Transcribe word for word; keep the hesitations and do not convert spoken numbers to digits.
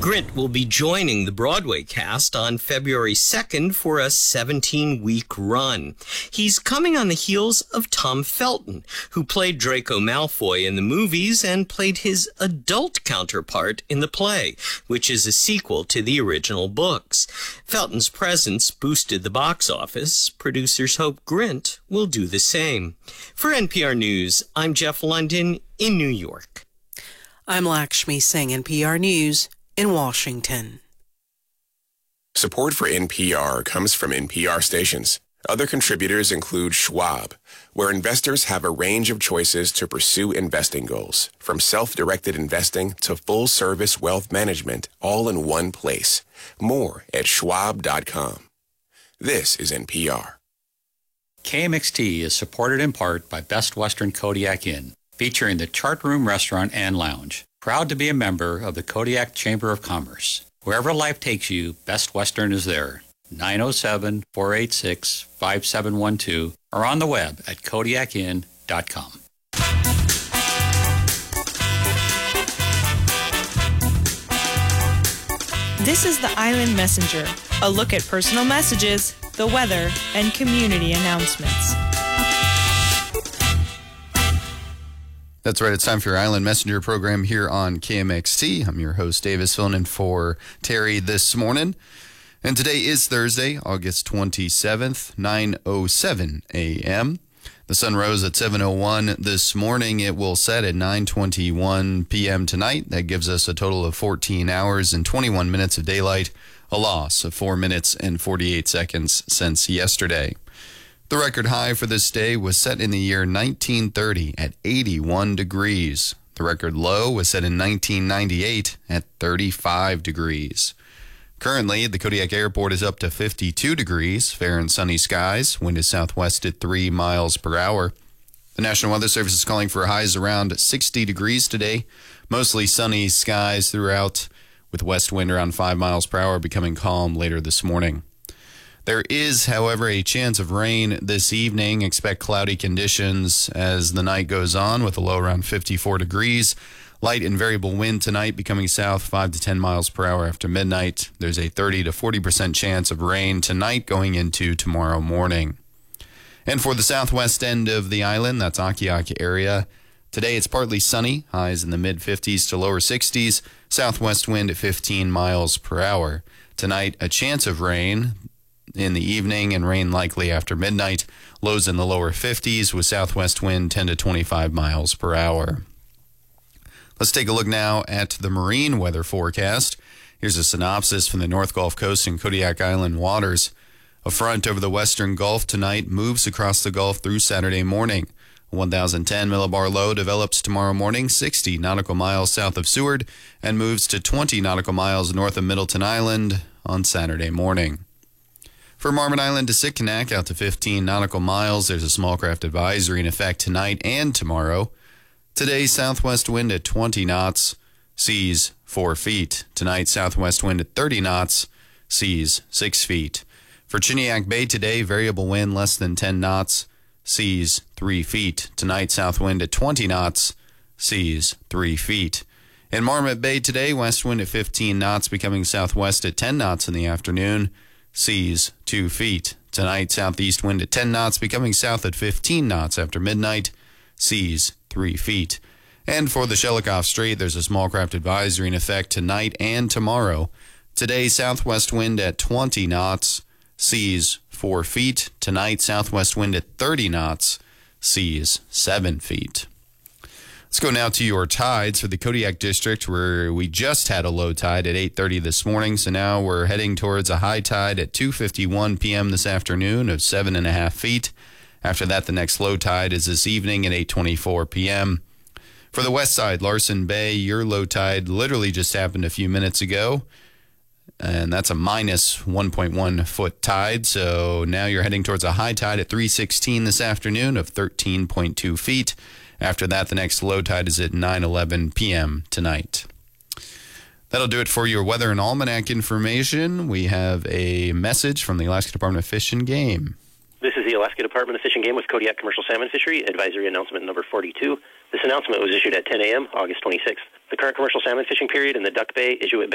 Grint will be joining the Broadway cast on February second for a seventeen-week run. He's coming on the heels of Tom Felton, who played Draco Malfoy in the movies and played his adult counterpart in the play, which is a sequel to the original books. Felton's presence boosted the box office. Producers hope Grint will do the same. For N P R News, I'm Jeff London in New York. I'm Lakshmi Singh, N P R News in Washington. Support for N P R comes from N P R stations. Other contributors include Schwab, where investors have a range of choices to pursue investing goals, from self-directed investing to full-service wealth management, all in one place. More at schwab dot com. This is N P R. K M X T is supported in part by Best Western Kodiak Inn, featuring the Chart Room Restaurant and Lounge. Proud to be a member of the Kodiak Chamber of Commerce. Wherever life takes you, Best Western is there. nine oh seven, four eight six, five seven one two or on the web at kodiak inn dot com. This is the Island Messenger, a look at personal messages, the weather, and community announcements. That's right. It's time for your Island Messenger program here on K M X T. I'm your host, Davis, filling in for Terry this morning. And today is Thursday, August twenty-seventh, nine oh seven a.m. The sun rose at seven oh one this morning. It will set at nine twenty-one p.m. tonight. That gives us a total of fourteen hours and twenty-one minutes of daylight, a loss of four minutes and forty-eight seconds since yesterday. The record high for this day was set in the year nineteen thirty at eighty-one degrees. The record low was set in nineteen ninety-eight at thirty-five degrees. Currently, the Kodiak Airport is up to fifty-two degrees, fair and sunny skies. Wind is southwest at three miles per hour. The National Weather Service is calling for highs around sixty degrees today. Mostly sunny skies throughout, with west wind around five miles per hour, becoming calm later this morning. There is, however, a chance of rain this evening. Expect cloudy conditions as the night goes on with a low around fifty-four degrees. Light and variable wind tonight becoming south five to ten miles per hour after midnight. There's a thirty to forty percent chance of rain tonight going into tomorrow morning. And for the southwest end of the island, that's Akiak area, today it's partly sunny, highs in the mid fifties to lower sixties, southwest wind at fifteen miles per hour. Tonight, a chance of rain in the evening and rain likely after midnight. Lows in the lower fifties with southwest wind ten to twenty-five miles per hour. Let's take a look now at the marine weather forecast. Here's a synopsis from the North Gulf Coast and Kodiak Island waters. A front over the western Gulf tonight moves across the Gulf through Saturday morning. A one thousand ten millibar low develops tomorrow morning, sixty nautical miles south of Seward, and moves to twenty nautical miles north of Middleton Island on Saturday morning. For Marmot Island to Sitkinak, out to fifteen nautical miles, there's a small craft advisory in effect tonight and tomorrow. Today, southwest wind at twenty knots, seas four feet. Tonight, southwest wind at thirty knots, seas six feet. For Chiniak Bay today, variable wind less than ten knots, seas three feet. Tonight, south wind at twenty knots, seas three feet. In Marmot Bay today, west wind at fifteen knots, becoming southwest at ten knots in the afternoon, seas two feet. Tonight, southeast wind at ten knots, becoming south at fifteen knots after midnight, seas three feet. And for the Shelikof Strait, there's a small craft advisory in effect tonight and tomorrow. Today, southwest wind at twenty knots, seas four feet. Tonight, southwest wind at thirty knots, seas seven feet. Let's go now to your tides for the Kodiak District, where we just had a low tide at eight thirty this morning. So now we're heading towards a high tide at two fifty-one p.m. this afternoon of seven and a half feet. After that, the next low tide is this evening at eight twenty-four p.m. For the west side, Larsen Bay, your low tide literally just happened a few minutes ago, and that's a minus one point one foot tide. So now you're heading towards a high tide at three sixteen this afternoon of thirteen point two feet. After that, the next low tide is at nine eleven p.m. tonight. That'll do it for your weather and almanac information. We have a message from the Alaska Department of Fish and Game. This is the Alaska Department of Fish and Game with Kodiak Commercial Salmon Fishery, advisory announcement number forty-two. This announcement was issued at ten a.m., August twenty-sixth. The current commercial salmon fishing period in the Duck Bay, Inuit Bay,